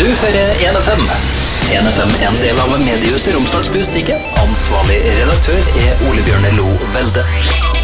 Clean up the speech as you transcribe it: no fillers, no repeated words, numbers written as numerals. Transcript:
Du hører 1FM. 1FM er en del av mediehuset Romsdals Budstikke. Ansvarlig redaktør er Ole Bjørne Lo Velde.